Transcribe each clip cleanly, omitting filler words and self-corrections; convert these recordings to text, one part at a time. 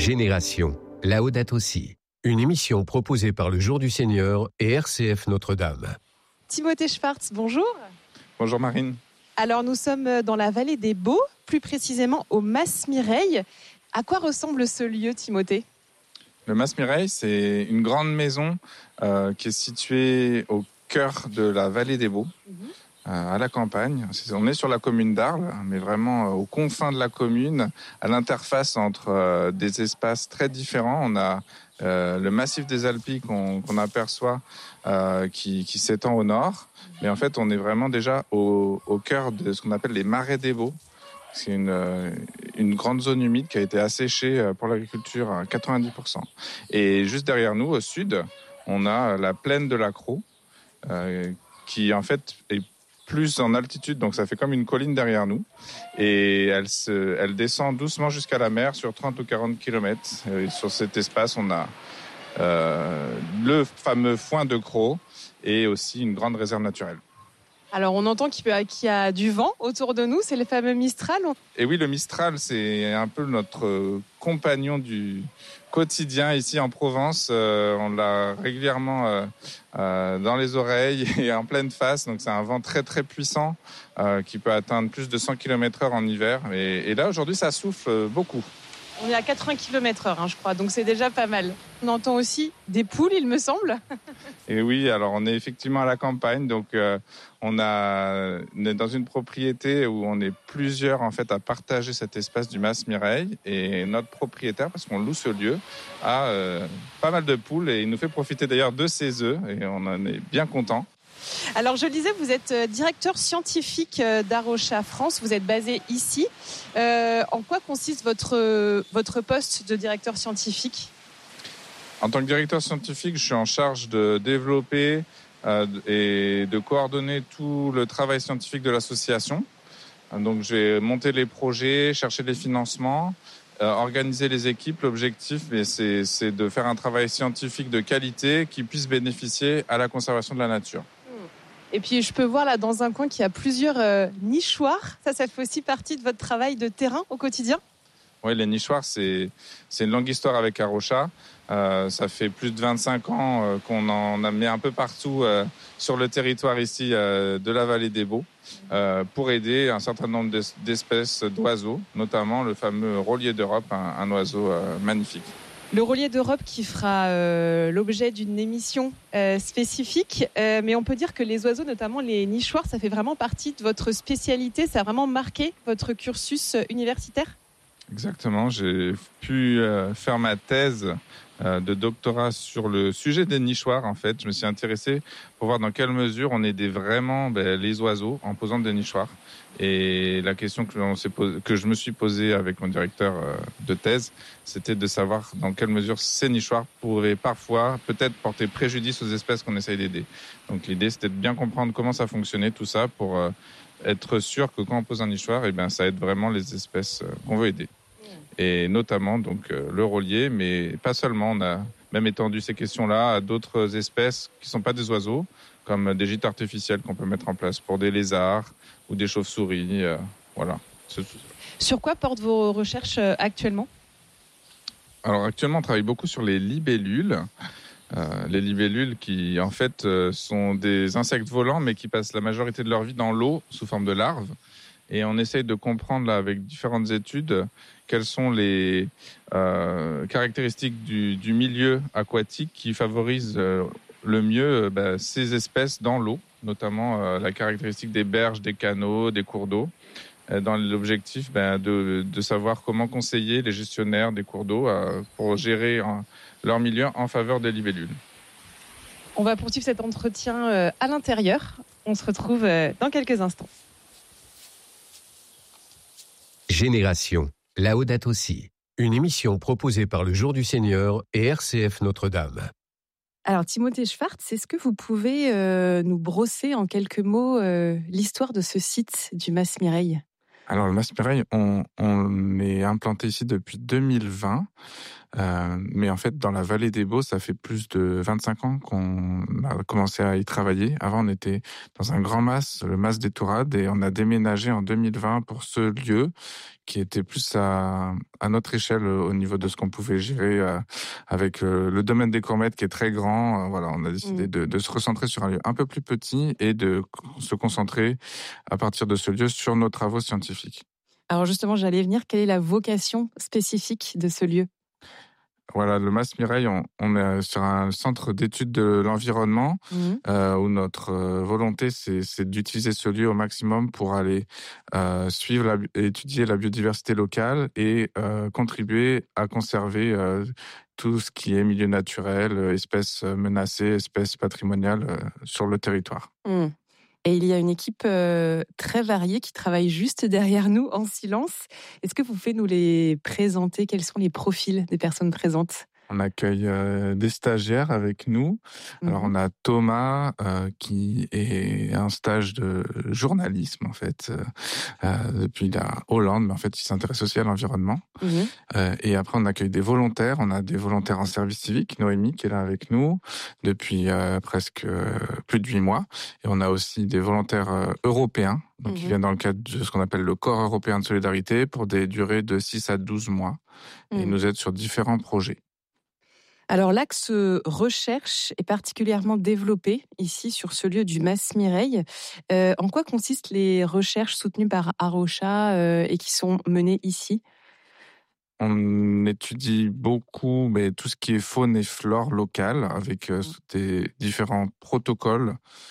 Génération, Laudato Si. Une émission proposée par le Jour du Seigneur et RCF Notre-Dame. Timothée Schwartz, bonjour. Bonjour Marine. Alors nous sommes dans la vallée des Baux, plus précisément au Mas Mireille. À quoi ressemble ce lieu, Timothée ? Le Mas Mireille, c'est une grande maison qui est située au cœur de la vallée des Baux, à la campagne. On est sur la commune d'Arles, mais vraiment aux confins de la commune, à l'interface entre des espaces très différents. On a le massif des Alpilles qu'on aperçoit qui s'étend au nord. Mais en fait, on est vraiment déjà au cœur de ce qu'on appelle les marais des Baux. C'est une grande zone humide qui a été asséchée pour l'agriculture à 90%. Et juste derrière nous, au sud, on a la plaine de la Crau, qui en fait est plus en altitude, donc ça fait comme une colline derrière nous. Et elle descend doucement jusqu'à la mer sur 30 ou 40 km. Et sur cet espace, on a le fameux foin de Crau et aussi une grande réserve naturelle. Alors on entend qu'il y a du vent autour de nous, c'est le fameux Mistral. Et oui, le Mistral, c'est un peu notre compagnon du quotidien ici en Provence. On l'a régulièrement dans les oreilles et en pleine face. Donc c'est un vent très très puissant qui peut atteindre plus de 100 km/h en hiver. Et là aujourd'hui ça souffle beaucoup. On est à 80 km/h, je crois, donc c'est déjà pas mal. On entend aussi des poules, il me semble. Et oui, alors on est effectivement à la campagne, donc on est dans une propriété où on est plusieurs en fait à partager cet espace du Mas Mireille. Et notre propriétaire, parce qu'on loue ce lieu, a pas mal de poules et il nous fait profiter d'ailleurs de ses œufs et on en est bien content. Alors je le disais, vous êtes directeur scientifique d'Arocha France, vous êtes basé ici. En quoi consiste votre poste de directeur scientifique ? En tant que directeur scientifique, je suis en charge de développer et de coordonner tout le travail scientifique de l'association. Donc je vais monter les projets, chercher les financements, organiser les équipes. L'objectif, c'est de faire un travail scientifique de qualité qui puisse bénéficier à la conservation de la nature. Et puis je peux voir là dans un coin qu'il y a plusieurs nichoirs. Ça fait aussi partie de votre travail de terrain au quotidien ? Oui, les nichoirs, c'est une longue histoire avec Arocha. Ça fait plus de 25 ans qu'on en a mis un peu partout sur le territoire ici de la vallée des Baux pour aider un certain nombre d'espèces d'oiseaux, notamment le fameux rôlier d'Europe, un oiseau magnifique. Le rôlier d'Europe qui fera l'objet d'une émission spécifique, mais on peut dire que les oiseaux, notamment les nichoirs, ça fait vraiment partie de votre spécialité, ça a vraiment marqué votre cursus universitaire ? Exactement, j'ai pu faire ma thèse de doctorat sur le sujet des nichoirs. En fait, je me suis intéressé pour voir dans quelle mesure on aidait vraiment les oiseaux en posant des nichoirs. Et la question que je me suis posée avec mon directeur de thèse, c'était de savoir dans quelle mesure ces nichoirs pouvaient parfois peut-être porter préjudice aux espèces qu'on essaye d'aider. Donc l'idée, c'était de bien comprendre comment ça fonctionnait, tout ça, pour être sûr que quand on pose un nichoir, ça aide vraiment les espèces qu'on veut aider. Et notamment donc le rôlier, mais pas seulement. On a même étendu ces questions-là à d'autres espèces qui ne sont pas des oiseaux, comme des gîtes artificiels qu'on peut mettre en place pour des lézards ou des chauves-souris. Voilà. Sur quoi portent vos recherches actuellement ? Alors actuellement, on travaille beaucoup sur les libellules. Les libellules qui en fait sont des insectes volants, mais qui passent la majorité de leur vie dans l'eau sous forme de larves. Et on essaye de comprendre là, avec différentes études quelles sont les caractéristiques du milieu aquatique qui favorisent le mieux ces espèces dans l'eau, notamment la caractéristique des berges, des canaux, des cours d'eau, dans l'objectif de savoir comment conseiller les gestionnaires des cours d'eau pour gérer leur milieu en faveur des libellules. On va poursuivre cet entretien à l'intérieur. On se retrouve dans quelques instants. Génération, Laudato Si. Une émission proposée par le Jour du Seigneur et RCF Notre-Dame. Alors Timothée Schwartz, est-ce que vous pouvez nous brosser en quelques mots l'histoire de ce site du Mas Mireille ? Alors le Mas Mireille, on est implanté ici depuis 2020. Mais en fait, dans la vallée des Baux, ça fait plus de 25 ans qu'on a commencé à y travailler. Avant, on était dans un grand mas, le mas des Tourades, et on a déménagé en 2020 pour ce lieu qui était plus à notre échelle au niveau de ce qu'on pouvait gérer avec le domaine des Courmettes qui est très grand. Voilà, on a décidé de se recentrer sur un lieu un peu plus petit et de se concentrer à partir de ce lieu sur nos travaux scientifiques. Alors justement, j'allais venir, quelle est la vocation spécifique de ce lieu ? Voilà, le Mas Mireille, on est sur un centre d'études de l'environnement où notre volonté, c'est d'utiliser ce lieu au maximum pour aller suivre et étudier la biodiversité locale et contribuer à conserver tout ce qui est milieu naturel, espèces menacées, espèces patrimoniales sur le territoire. Et il y a une équipe très variée qui travaille juste derrière nous en silence. Est-ce que vous pouvez nous les présenter ? Quels sont les profils des personnes présentes ? On accueille des stagiaires avec nous. Alors, on a Thomas qui est un stage de journalisme, en fait, depuis la Hollande, mais en fait, il s'intéresse aussi à l'environnement. Et après, on accueille des volontaires. On a des volontaires en service civique, Noémie, qui est là avec nous depuis presque plus de 8 mois. Et on a aussi des volontaires européens, donc qui viennent dans le cadre de ce qu'on appelle le Corps européen de solidarité pour des durées de 6 à 12 mois. Et ils nous aident sur différents projets. Alors l'axe recherche est particulièrement développé ici sur ce lieu du Mas Mireille. En quoi consistent les recherches soutenues par Arocha et qui sont menées ici ? On étudie beaucoup tout ce qui est faune et flore locale avec des différents protocoles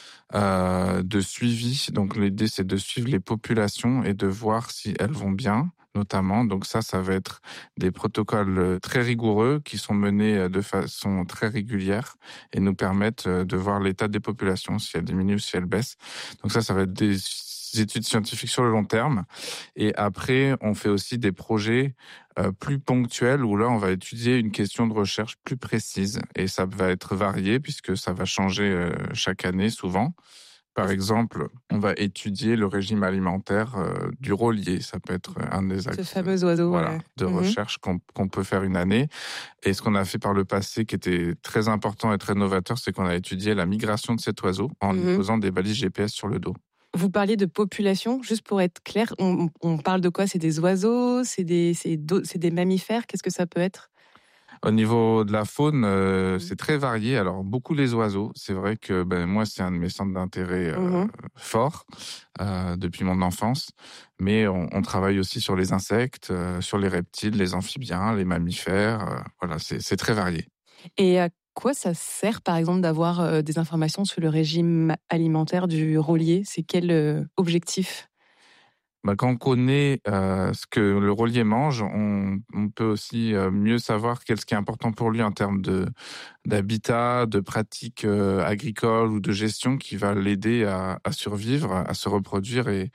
de suivi. Donc l'idée, c'est de suivre les populations et de voir si elles vont bien, notamment. Donc ça va être des protocoles très rigoureux qui sont menés de façon très régulière et nous permettent de voir l'état des populations, si elles diminuent ou si elles baissent. Donc ça va être des études scientifiques sur le long terme. Et après, on fait aussi des projets plus ponctuels où là, on va étudier une question de recherche plus précise. Et ça va être varié puisque ça va changer chaque année souvent. Par exemple, on va étudier le régime alimentaire du rôlier. Ça peut être un des axes ce fameux oiseau de recherche qu'on peut faire une année. Et ce qu'on a fait par le passé, qui était très important et très novateur, c'est qu'on a étudié la migration de cet oiseau en lui posant des balises GPS sur le dos. Vous parliez de population, juste pour être clair, on parle de quoi ? C'est des oiseaux, c'est des mammifères, qu'est-ce que ça peut être ? Au niveau de la faune, c'est très varié. Alors, beaucoup les oiseaux. C'est vrai que moi, c'est un de mes centres d'intérêt forts depuis mon enfance. Mais on travaille aussi sur les insectes, sur les reptiles, les amphibiens, les mammifères. Voilà, c'est très varié. Et à quoi ça sert, par exemple, d'avoir des informations sur le régime alimentaire du rôlier ? C'est quel objectif ? Quand on connaît ce que le rôlier mange, on peut aussi mieux savoir ce qui est important pour lui en termes d'habitat, de pratiques agricoles ou de gestion qui va l'aider à survivre, à se reproduire et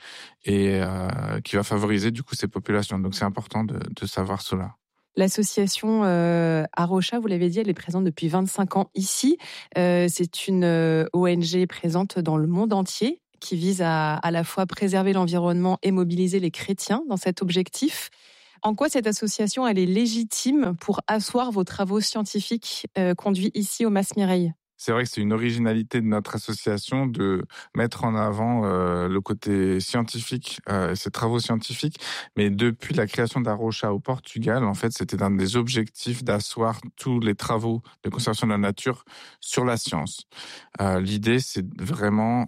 qui va favoriser du coup ses populations. Donc c'est important de savoir cela. L'association Arocha, vous l'avez dit, elle est présente depuis 25 ans ici. C'est une ONG présente dans le monde entier, qui vise à la fois préserver l'environnement et mobiliser les chrétiens dans cet objectif. En quoi cette association elle est légitime pour asseoir vos travaux scientifiques conduits ici au Mas Mireille ? C'est vrai que c'est une originalité de notre association de mettre en avant le côté scientifique, ses travaux scientifiques. Mais depuis la création d'Arocha au Portugal, en fait, c'était un des objectifs d'asseoir tous les travaux de conservation de la nature sur la science. L'idée, c'est vraiment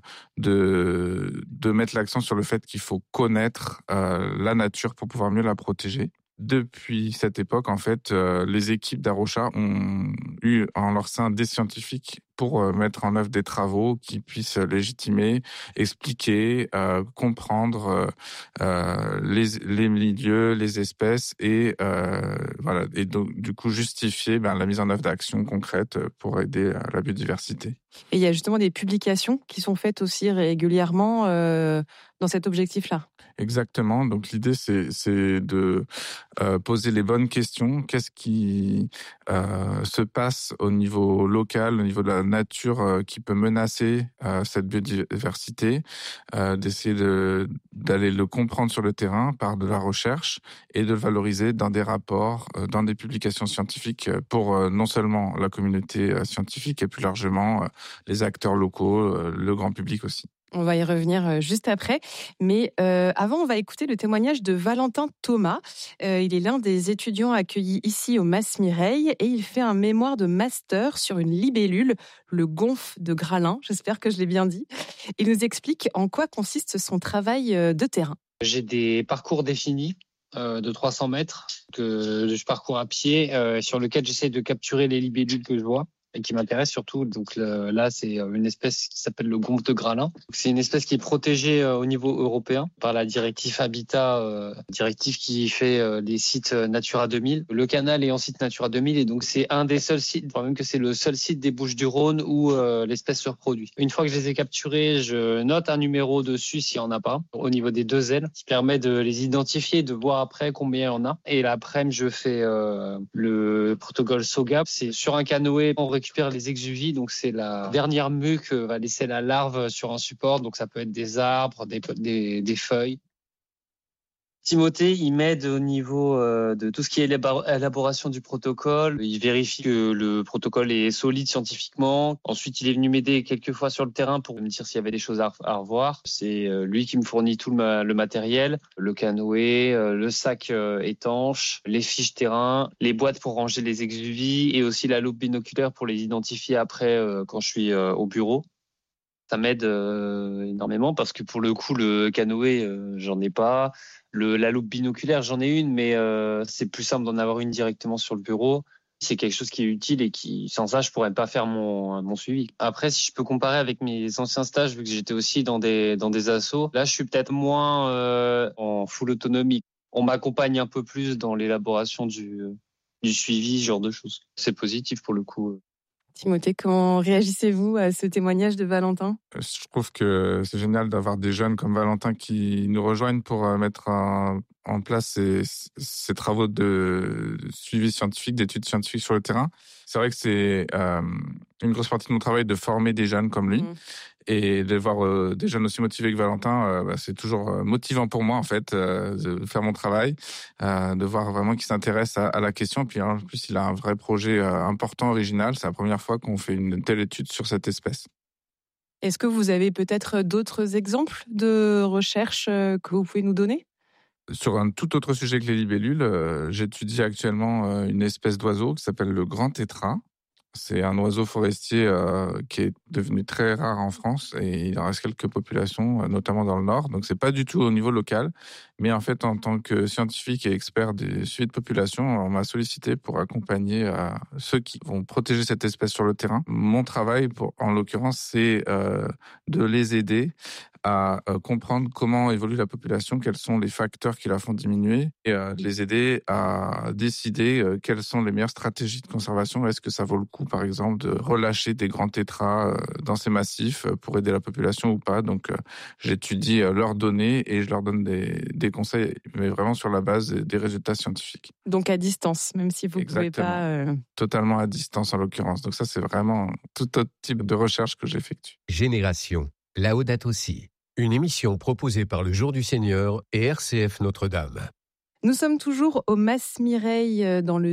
de mettre l'accent sur le fait qu'il faut connaître la nature pour pouvoir mieux la protéger. Depuis cette époque, en fait, les équipes d'Arocha ont eu en leur sein des scientifiques pour mettre en œuvre des travaux qui puissent légitimer, expliquer, comprendre les milieux, les espèces et voilà. Et donc, du coup, justifier la mise en œuvre d'actions concrètes pour aider à la biodiversité. Et il y a justement des publications qui sont faites aussi régulièrement dans cet objectif-là. Exactement. Donc l'idée, c'est de poser les bonnes questions. Qu'est-ce qui se passe au niveau local, au niveau de la nature, qui peut menacer cette biodiversité, d'essayer d'aller le comprendre sur le terrain par de la recherche et de le valoriser dans des rapports, dans des publications scientifiques pour non seulement la communauté scientifique et plus largement les acteurs locaux, le grand public aussi. On va y revenir juste après. Mais avant, on va écouter le témoignage de Valentin Thomas. Il est l'un des étudiants accueillis ici au Mas Mireille et il fait un mémoire de master sur une libellule, le gomphe de Gralin. J'espère que je l'ai bien dit. Il nous explique en quoi consiste son travail de terrain. J'ai des parcours définis de 300 mètres que je parcours à pied sur lequel j'essaie de capturer les libellules que je vois et qui m'intéresse surtout. Donc là, c'est une espèce qui s'appelle le gomphe de Gralin. C'est une espèce qui est protégée au niveau européen par la directive Habitat, directive qui fait les sites Natura 2000. Le canal est en site Natura 2000 et donc c'est un des seuls sites, voire même que c'est le seul site des Bouches-du-Rhône où l'espèce se reproduit. Une fois que je les ai capturés, je note un numéro dessus s'il n'y en a pas, au niveau des deux ailes, qui permet de les identifier, de voir après combien il y en a. Et l'après-midi, je fais le protocole SOGA. C'est sur un canoë, on récupère les exuvies, donc c'est la dernière mue que va laisser la larve sur un support, donc ça peut être des arbres, des feuilles. Timothée, il m'aide au niveau de tout ce qui est élaboration du protocole. Il vérifie que le protocole est solide scientifiquement. Ensuite, il est venu m'aider quelques fois sur le terrain pour me dire s'il y avait des choses à revoir. C'est lui qui me fournit tout le matériel, le canoë, le sac étanche, les fiches terrain, les boîtes pour ranger les exuvies et aussi la loupe binoculaire pour les identifier après quand je suis au bureau. Ça m'aide énormément parce que pour le coup, le canoë, j'en ai pas. La loupe binoculaire, j'en ai une, mais c'est plus simple d'en avoir une directement sur le bureau. C'est quelque chose qui est utile et qui, sans ça, je pourrais pas faire mon suivi. Après, si je peux comparer avec mes anciens stages, vu que j'étais aussi dans des assos, là, je suis peut-être moins en full autonomie. On m'accompagne un peu plus dans l'élaboration du suivi, ce genre de choses. C'est positif pour le coup. Timothée, comment réagissez-vous à ce témoignage de Valentin ? Je trouve que c'est génial d'avoir des jeunes comme Valentin qui nous rejoignent pour mettre en place ces travaux de suivi scientifique, d'études scientifiques sur le terrain. C'est vrai que c'est une grosse partie de mon travail de former des jeunes comme lui. Et de voir des jeunes aussi motivés que Valentin, c'est toujours motivant pour moi en fait de faire mon travail, de voir vraiment qu'il s'intéresse à la question. Puis en plus, il a un vrai projet important, original. C'est la première fois qu'on fait une telle étude sur cette espèce. Est-ce que vous avez peut-être d'autres exemples de recherches que vous pouvez nous donner ? Sur un tout autre sujet que les libellules, j'étudie actuellement une espèce d'oiseau qui s'appelle le grand tétras. C'est un oiseau forestier qui est devenu très rare en France et il en reste quelques populations, notamment dans le Nord. Donc, c'est pas du tout au niveau local. Mais en fait, en tant que scientifique et expert des suivis de population, on m'a sollicité pour accompagner ceux qui vont protéger cette espèce sur le terrain. Mon travail, en l'occurrence, c'est de les aider à comprendre comment évolue la population, quels sont les facteurs qui la font diminuer et de les aider à décider quelles sont les meilleures stratégies de conservation. Est-ce que ça vaut le coup, par exemple, de relâcher des grands tétras dans ces massifs pour aider la population ou pas. Donc, j'étudie leurs données et je leur donne des conseils, mais vraiment sur la base des résultats scientifiques. Donc à distance, même si vous ne pouvez pas... Totalement à distance en l'occurrence. Donc ça, c'est vraiment tout autre type de recherche que j'effectue. Génération, Laudato Si. Une émission proposée par le Jour du Seigneur et RCF Notre-Dame. Nous sommes toujours au Mas Mireille dans le